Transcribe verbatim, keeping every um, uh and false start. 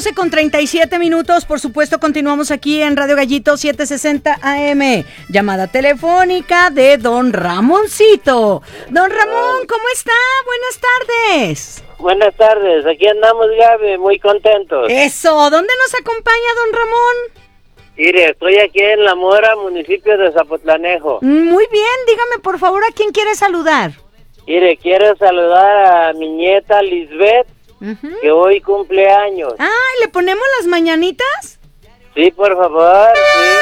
doce con treinta y siete minutos, por supuesto, continuamos aquí en Radio Gallito setecientos sesenta A M. Llamada telefónica de don Ramoncito. Don Ramón, ¿cómo está? Buenas tardes. Buenas tardes, aquí andamos, Gaby, muy contentos. Eso, ¿dónde nos acompaña don Ramón? Mire, estoy aquí en La Mora, municipio de Zapotlanejo. Muy bien, dígame por favor a quién quiere saludar. Mire, quiero saludar a mi nieta Lisbeth, uh-huh. que hoy cumple años. Ah, ¿le ponemos las mañanitas? Sí, por favor, sí.